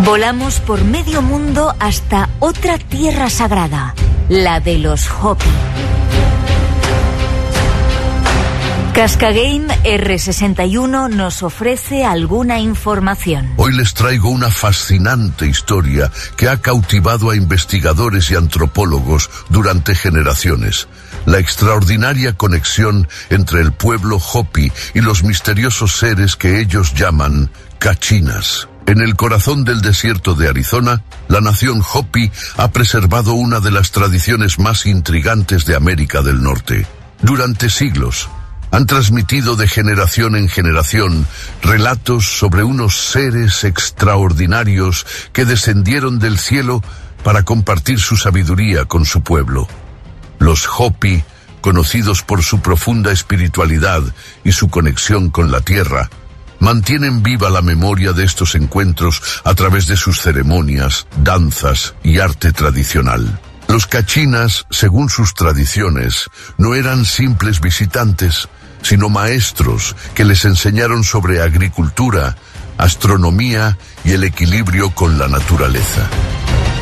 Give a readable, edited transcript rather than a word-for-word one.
Volamos por medio mundo hasta otra tierra sagrada, la de los Hopi. Cascagame R61 nos ofrece alguna información. Hoy les traigo una fascinante historia que ha cautivado a investigadores y antropólogos durante generaciones. La extraordinaria conexión entre el pueblo Hopi y los misteriosos seres que ellos llaman Cachinas. En el corazón del desierto de Arizona, la nación Hopi ha preservado una de las tradiciones más intrigantes de América del Norte. Durante siglos, han transmitido de generación en generación relatos sobre unos seres extraordinarios que descendieron del cielo para compartir su sabiduría con su pueblo. Los Hopi, conocidos por su profunda espiritualidad y su conexión con la tierra, mantienen viva la memoria de estos encuentros a través de sus ceremonias, danzas y arte tradicional. Los Cachinas, según sus tradiciones, no eran simples visitantes, sino maestros que les enseñaron sobre agricultura, astronomía y el equilibrio con la naturaleza.